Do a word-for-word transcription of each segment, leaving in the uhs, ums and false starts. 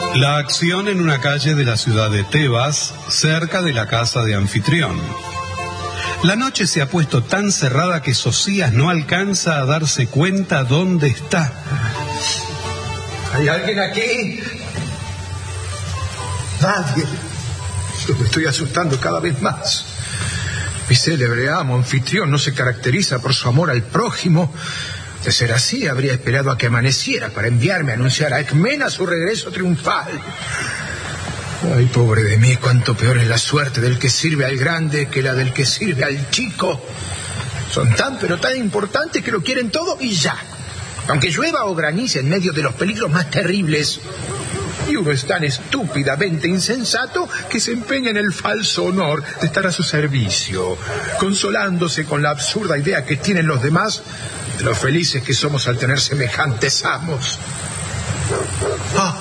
La acción en una calle de la ciudad de Tebas, cerca de la casa de Anfitrión. La noche se ha puesto tan cerrada que Socias no alcanza a darse cuenta dónde está. ¿Hay alguien aquí? Nadie. Yo me estoy asustando cada vez más. Mi célebre amo, Anfitrión, no se caracteriza por su amor al prójimo. De ser así, habría esperado a que amaneciera para enviarme a anunciar a Ecmena su regreso triunfal. Ay, pobre de mí, cuánto peor es la suerte del que sirve al grande que la del que sirve al chico. Son tan pero tan importantes que lo quieren todo y ya. Aunque llueva o granice en medio de los peligros más terribles. Y uno es tan estúpidamente insensato que se empeña en el falso honor de estar a su servicio, consolándose con la absurda idea que tienen los demás de lo felices que somos al tener semejantes amos. Ah,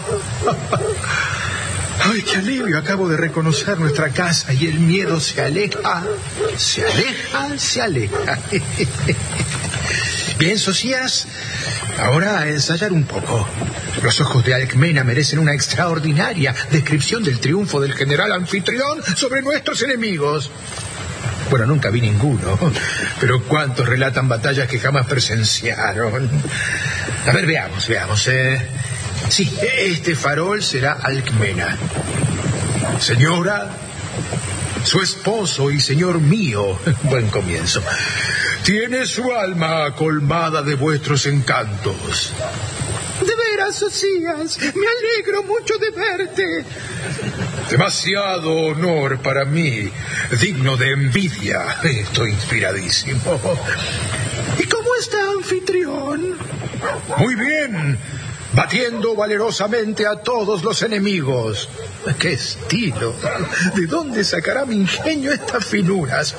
¡ay, qué alivio! Acabo de reconocer nuestra casa y el miedo se aleja, se aleja, se aleja. Bien, Socias, ahora a ensayar un poco. Los ojos de Alcmena merecen una extraordinaria descripción del triunfo del general Anfitrión sobre nuestros enemigos. Bueno, nunca vi ninguno, pero cuántos relatan batallas que jamás presenciaron. A ver, veamos, veamos. Eh. Sí, este farol será Alcmena. Señora, su esposo y señor mío, buen comienzo. Tiene su alma colmada de vuestros encantos. De veras, Socias, me alegro mucho de verte. Demasiado honor para mí, digno de envidia. Estoy inspiradísimo. ¿Y cómo está Anfitrión? Muy bien, batiendo valerosamente a todos los enemigos. ¡Qué estilo! ¿De dónde sacará mi ingenio estas finuras?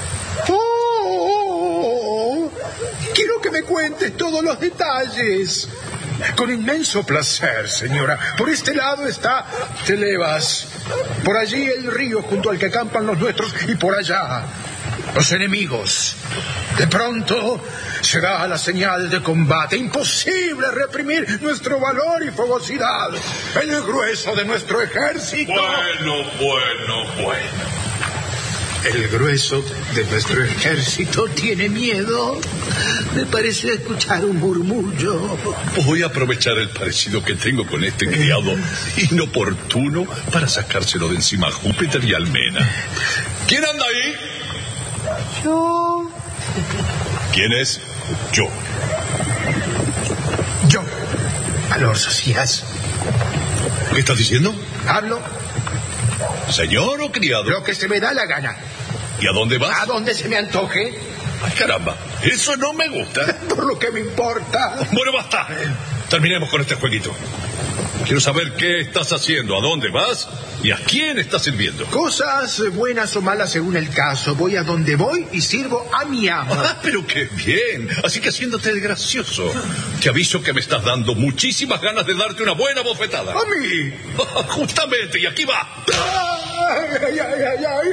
¡Oh! Quiero que me cuentes todos los detalles. Con inmenso placer, señora. Por este lado está Telebas. Por allí el río junto al que acampan los nuestros. Y por allá, los enemigos. De pronto se da la señal de combate. Imposible reprimir nuestro valor y fogosidad. El grueso de nuestro ejército. Bueno, bueno, bueno. El grueso de nuestro ejército tiene miedo. Me parece escuchar un murmullo. Voy a aprovechar el parecido que tengo con este criado inoportuno para sacárselo de encima a Júpiter y Almena. ¿Quién anda ahí? Yo. ¿Quién es? Yo. Yo. Alor, Socias. ¿Qué estás diciendo? Hablo. ¿Señor o criado? Lo que se me da la gana. ¿Y a dónde vas? A donde se me antoje. Ay, caramba, eso no me gusta. Por lo que me importa. Bueno, basta. Terminemos con este jueguito. Quiero saber qué estás haciendo, a dónde vas y a quién estás sirviendo. Cosas buenas o malas según el caso. Voy a donde voy y sirvo a mi amo. Ah, pero qué bien. Así que haciéndote el gracioso. Te aviso que me estás dando muchísimas ganas de darte una buena bofetada. ¿A mí? Justamente, y aquí va. Ay, ay, ay, ay, ay,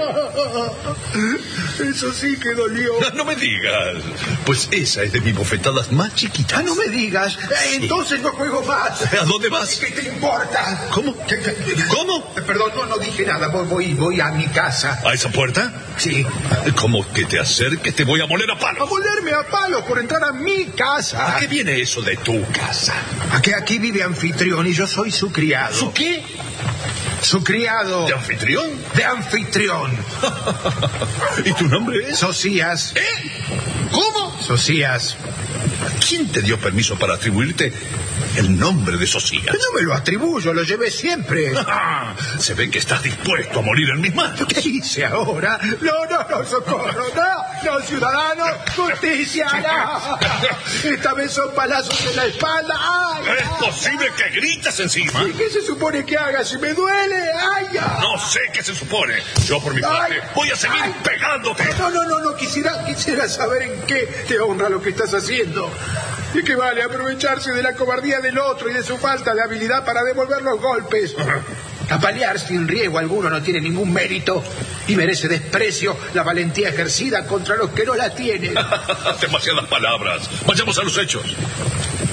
ay. Eso sí que dolió. No, no me digas. Pues esa es de mis bofetadas más chiquitas. Ah, no me digas. Sí. Entonces no juego más. ¿A dónde vas? ¿Qué te importa? ¿Cómo? ¿Qué, qué, ¿Cómo? Perdón, no, no dije nada. Voy, voy, voy a mi casa. ¿A esa puerta? Sí. ¿Cómo que te acerques? Te voy a moler a palo. ¿A molerme a palo por entrar a mi casa? ¿A qué viene eso de tu casa? A que aquí vive Anfitrión y yo soy su criado. ¿Su qué? Su criado. ¿De Anfitrión? De Anfitrión. ¿Y tu nombre es? Socias. ¿Eh? ¿Cómo? Socias. ¿Quién te dio permiso para atribuirte el nombre de Socias? No me lo atribuyo, lo llevé siempre. Se ve que estás dispuesto a morir en mis manos. ¿Qué hice ahora? No, no, no, socorro, no, no, ciudadano, justicia, no. Esta vez son palazos en la espalda. ¡Ay! ¿Es posible que grites encima? ¿Y qué se supone que haga si me duele? ¡Ay! Ya. No sé qué se supone. Yo por mi parte Ay, voy a seguir ay, pegándote. No, no, no, no, quisiera, quisiera saber en qué te honra lo que estás haciendo. ¿Y qué vale aprovecharse de la cobardía del otro y de su falta de habilidad para devolver los golpes? Apalear sin riesgo alguno no tiene ningún mérito y merece desprecio la valentía ejercida contra los que no la tienen. Demasiadas palabras. Vayamos a los hechos.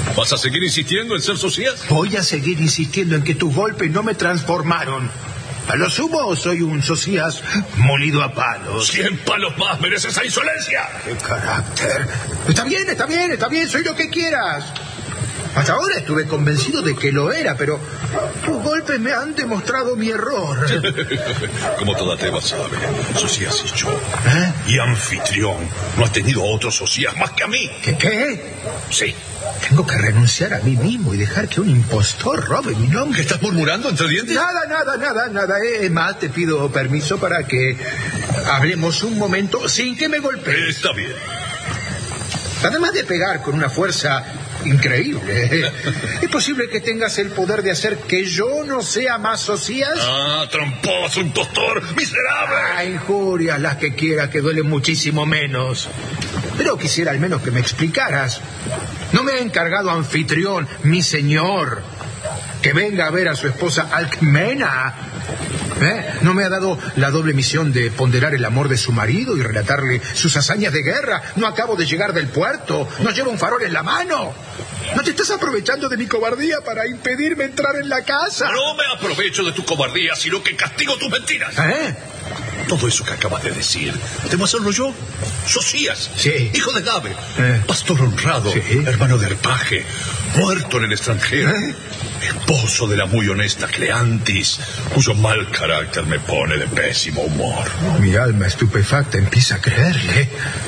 ¿Vas a seguir insistiendo en ser socias? Voy a seguir insistiendo en que tus golpes no me transformaron. A lo sumo soy un socias molido a palos. ¡Cien palos más merece esa insolencia! ¡Qué carácter! Está bien, está bien, está bien, soy lo que quieras. Hasta ahora estuve convencido de que lo era, pero tus golpes me han demostrado mi error. Como toda Tebas sabe, Socias y yo, ¿Eh? y Anfitrión, no ha tenido a otros Socias más que a mí. ¿Qué qué? Sí. Tengo que renunciar a mí mismo y dejar que un impostor robe mi nombre. ¿Qué estás murmurando entre dientes? Nada, nada, nada, nada. Es más, te pido permiso para que hablemos un momento sin que me golpees. Está bien. Además de pegar con una fuerza increíble, ¿es posible que tengas el poder de hacer que yo no sea más socias? Ah, tramposo, impostor, miserable. Ah, injurias las que quiera, que duelen muchísimo menos. Pero quisiera al menos que me explicaras. ¿No me ha encargado Anfitrión, mi señor, que venga a ver a su esposa Alcmena? ¿Eh? ¿No me ha dado la doble misión de ponderar el amor de su marido y relatarle sus hazañas de guerra? ¿No acabo de llegar del puerto? ¿No llevo un farol en la mano? ¿No te estás aprovechando de mi cobardía para impedirme entrar en la casa? No me aprovecho de tu cobardía, sino que castigo tus mentiras. ¿Eh? Todo eso que acabas de decir, ¿debo hacerlo yo? Socias, Sí. hijo de Gabe, Eh. pastor honrado, Sí. hermano del paje, muerto en el extranjero, ¿Eh? esposo de la muy honesta Cleantis, cuyo mal carácter me pone de pésimo humor. Mi alma estupefacta empieza a creerle.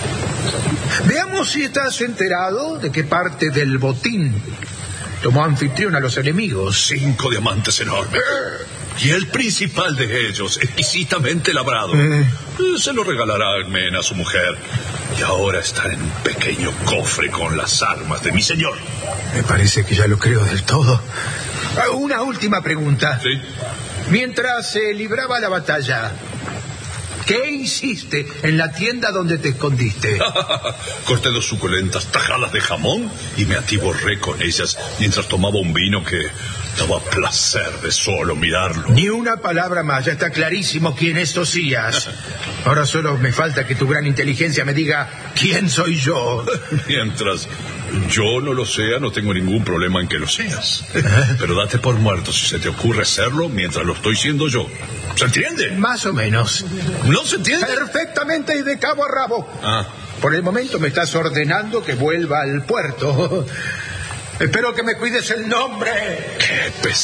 Veamos si estás enterado de qué parte del botín tomó Anfitrión a los enemigos. Cinco diamantes enormes. Y el principal de ellos, exquisitamente labrado, Eh. eh, se lo regalará a Almena, a su mujer. Y ahora está en un pequeño cofre con las armas de mi señor. Me parece que ya lo creo del todo. Ah, Una última pregunta. ¿Sí? Mientras se libraba la batalla, ¿qué hiciste en la tienda donde te escondiste? Corté dos suculentas tajadas de jamón y me atiborré con ellas mientras tomaba un vino que daba placer de solo mirarlo. Ni una palabra más, ya está clarísimo quién es Socias. Ahora solo me falta que tu gran inteligencia me diga quién soy yo. Mientras yo no lo sea, no tengo ningún problema en que lo seas. Pero date por muerto si se te ocurre serlo mientras lo estoy siendo yo. ¿Se entiende? Más o menos. ¿No se entiende? Perfectamente y de cabo a rabo. Ah. Por el momento me estás ordenando que vuelva al puerto. Espero que me cuides el nombre. Qué pesado.